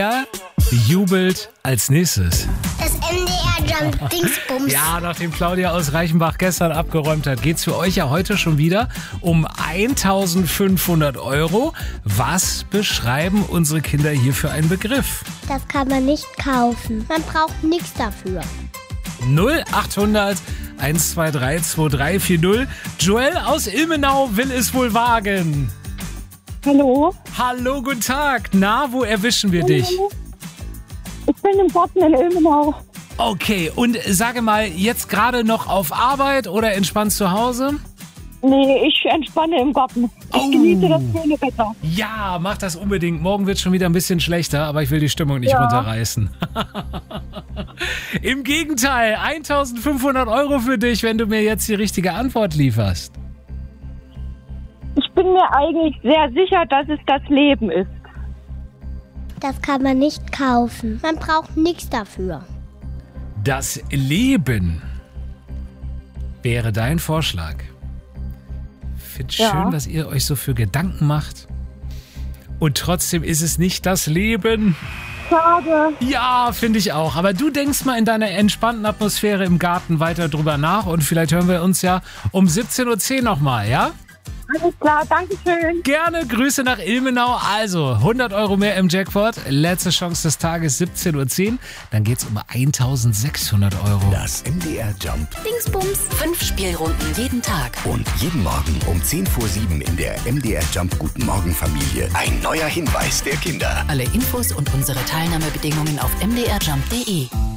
Wer jubelt als nächstes? Das MDR Jump Dingsbums. Ja, nachdem Claudia aus Reichenbach gestern abgeräumt hat, geht's für euch ja heute schon wieder um 1.500 €. Was beschreiben unsere Kinder hier für einen Begriff? Das kann man nicht kaufen. Man braucht nichts dafür. 0800 123 2340. Joel aus Ilmenau will es wohl wagen. Hallo? Hallo, guten Tag. Na, wo erwischen wir dich? Ich bin im Garten in Ilmenau. Okay, und sage mal, jetzt gerade noch auf Arbeit oder entspannt zu Hause? Nee, ich entspanne im Garten. Ich genieße das schöne Wetter. Ja, mach das unbedingt. Morgen wird schon wieder ein bisschen schlechter, aber ich will die Stimmung nicht runterreißen. Im Gegenteil, 1.500 € für dich, wenn du mir jetzt die richtige Antwort lieferst. Ich bin mir eigentlich sehr sicher, dass es das Leben ist. Das kann man nicht kaufen. Man braucht nichts dafür. Das Leben wäre dein Vorschlag. Find's schön, was ihr euch so für Gedanken macht. Und trotzdem ist es nicht das Leben. Schade. Ja, finde ich auch. Aber du denkst mal in deiner entspannten Atmosphäre im Garten weiter drüber nach und vielleicht hören wir uns ja um 17.10 Uhr nochmal, ja? Alles klar, danke schön. Gerne, Grüße nach Ilmenau. Also 100 € mehr im Jackpot. Letzte Chance des Tages, 17.10 Uhr. Dann geht's um 1.600 €. Das MDR Jump. Dingsbums. 5 Spielrunden jeden Tag. Und jeden Morgen um 10 vor 7 in der MDR Jump Guten Morgen Familie. Ein neuer Hinweis der Kinder. Alle Infos und unsere Teilnahmebedingungen auf mdrjump.de.